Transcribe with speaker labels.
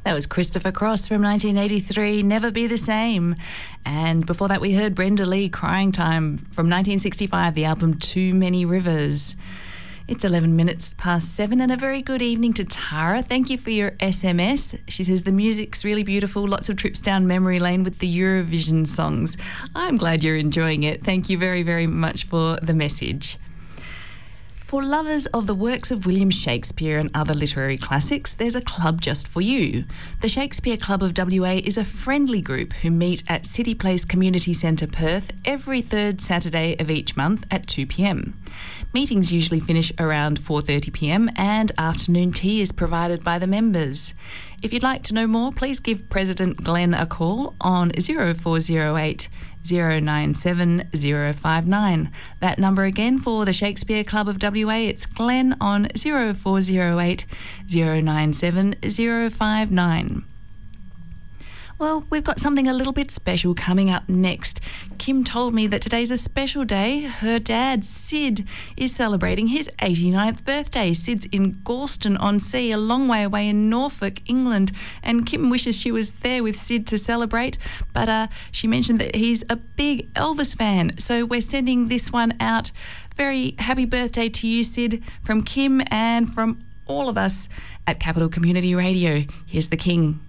Speaker 1: That was Christopher Cross from 1983, Never Be the Same. And before that we heard Brenda Lee, Crying Time from 1965, the album Too Many Rivers. It's 11 minutes past 7 and a very good evening to Tara. Thank you for your SMS. She says the music's really beautiful, lots of trips down memory lane with the Eurovision songs. I'm glad you're enjoying it. Thank you very, very much for the message. For lovers of the works of William Shakespeare and other literary classics, there's a club just for you. The Shakespeare Club of WA is a friendly group who meet at City Place Community Centre, Perth, every third Saturday of each month at 2 p.m. Meetings usually finish around 4:30 p.m. and afternoon tea is provided by the members. If you'd like to know more, please give President Glenn a call on 0408 097 059. That number again for the Shakespeare Club of WA, it's Glenn on 0408 097 059. Well, we've got something a little bit special coming up next. Kim told me that today's a special day. Her dad, Sid, is celebrating his 89th birthday. Sid's in Galston-on-Sea, a long way away in Norfolk, England, and Kim wishes she was there with Sid to celebrate, but she mentioned that he's a big Elvis fan, so we're sending this one out. Very happy birthday to you, Sid, from Kim and from all of us at Capital Community Radio. Here's the King.